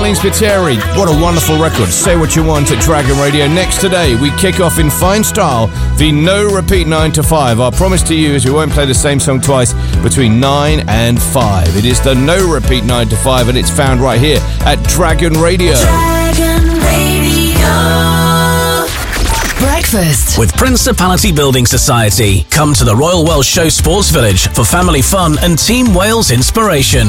Marlene Spiteri. What a wonderful record. Say what you want at Dragon Radio. Next today, we kick off in fine style the No Repeat 9 to 5. Our promise to you is we won't play the same song twice between 9 and 5. It is the No Repeat 9 to 5, and it's found right here at Dragon Radio. Dragon Radio. Breakfast with Principality Building Society. Come to the Royal Welsh Show Sports Village for family fun and Team Wales inspiration.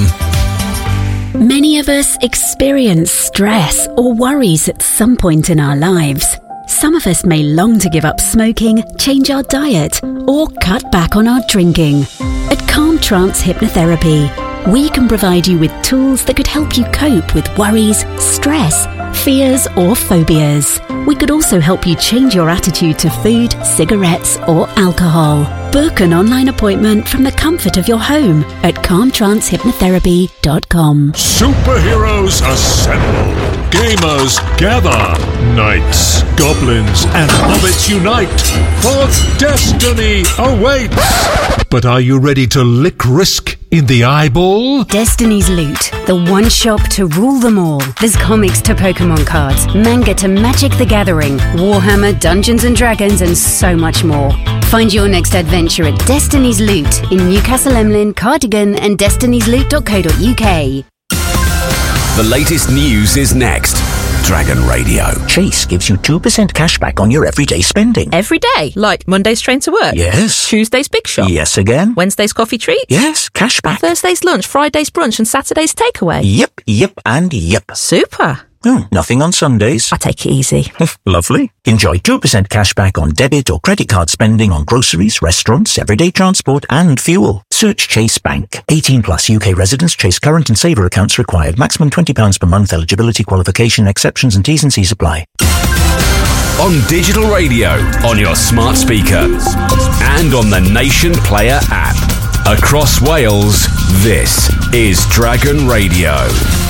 Many of us experience stress or worries at some point in our lives. Some of us may long to give up smoking, change our diet, or cut back on our drinking. At Calm Trance Hypnotherapy, we can provide you with tools that could help you cope with worries, stress, fears, or phobias. We could also help you change your attitude to food, cigarettes, or alcohol. Book an online appointment from the comfort of your home at calmtrancehypnotherapy.com. Superheroes assemble. Gamers gather. Knights, goblins, and hobbits unite. For destiny awaits. But are you ready to lick risk in the eyeball? Destiny's Loot, the one shop to rule them all. There's comics to Pokemon cards, manga to Magic the Gathering, Warhammer, Dungeons and Dragons, and so much more. Find your next adventure at Destiny's Loot in Newcastle Emlyn, Cardigan, and destiny'sloot.co.uk. The latest news is next. Dragon Radio. Chase gives you 2% cash back on your everyday spending. Every day? Like Monday's train to work? Yes. Tuesday's big shop? Yes again. Wednesday's coffee treat? Yes, cash back. Thursday's lunch, Friday's brunch, and Saturday's takeaway? Yep, and yep. Super. Nothing on Sundays. I take it easy. Lovely. Enjoy 2% cash back on debit or credit card spending on groceries, restaurants, everyday transport, and fuel. Search Chase Bank. 18 plus UK residents. Chase current and saver accounts required. Maximum £20 per month. Eligibility, qualification, exceptions, and T's and C's apply. On digital radio, on your smart speaker, and on the Nation Player app. Across Wales, this is Dragon Radio.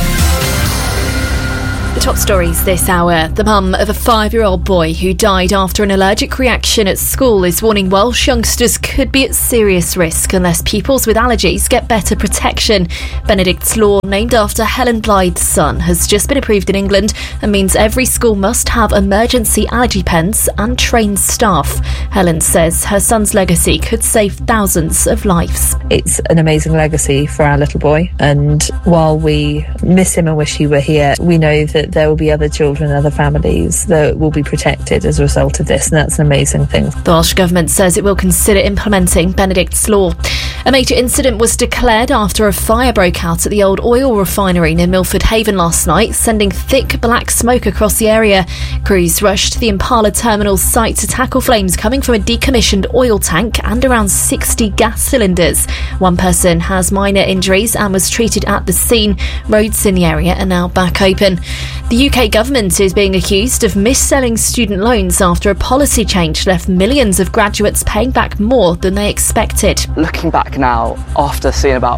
The top stories this hour. The mum of a 5-year-old boy who died after an allergic reaction at school is warning Welsh youngsters could be at serious risk unless pupils with allergies get better protection. Benedict's law, named after Helen Blythe's son, has just been approved in England and means every school must have emergency allergy pens and trained staff. Helen says her son's legacy could save thousands of lives. It's an amazing legacy for our little boy, and while we miss him and wish he were here, we know that there will be other children, other families that will be protected as a result of this, and that's an amazing thing. The Welsh Government says it will consider implementing Benedict's law. A major incident was declared after a fire broke out at the old oil refinery near Milford Haven last night, sending thick black smoke across the area. Crews rushed to the Impala terminal site to tackle flames coming from a decommissioned oil tank and around 60 gas cylinders. One person has minor injuries and was treated at the scene. Roads in the area are now back open. The UK government is being accused of mis-selling student loans after a policy change left millions of graduates paying back more than they expected. Looking back now, after seeing about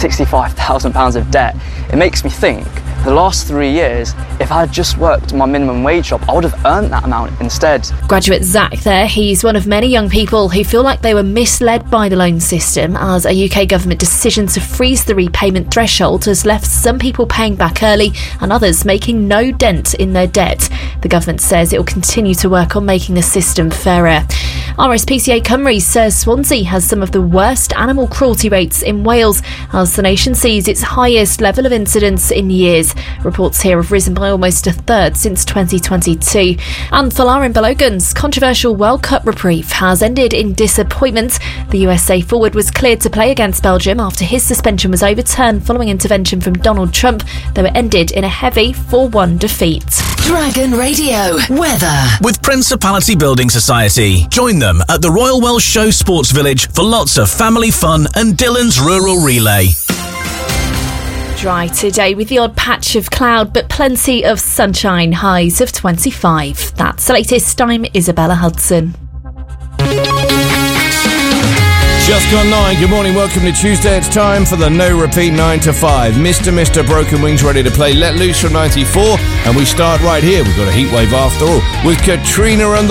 £65,000 of debt, it makes me think, the last 3 years, if I had just worked my minimum wage job, I would have earned that amount instead. Graduate Zach there, he's one of many young people who feel like they were misled by the loan system, as a UK government decision to freeze the repayment threshold has left some people paying back early and others making no dent in their debt. The government says it will continue to work on making the system fairer. RSPCA Cymru says Swansea has some of the worst animal cruelty rates in Wales, as the nation sees its highest level of incidence in years. Reports here have risen by almost a third since 2022. And Folarin Balogun's controversial World Cup reprieve has ended in disappointment. The USA forward was cleared to play against Belgium after his suspension was overturned following intervention from Donald Trump, though it ended in a heavy 4-1 defeat. Dragon Radio weather with Principality Building Society. Join them at the Royal Welsh Show Sports Village for lots of family fun and Dylan's Rural Relay. Dry today with the odd patch of cloud, but plenty of sunshine, highs of 25. That's the latest. I'm Isabella Hudson. Just gone 9. Good morning, welcome to Tuesday. It's time for the No Repeat 9 to 5. Mr. Broken Wings ready to play Let Loose from 94, and we start right here. We've got a heat wave after all with Katrina and the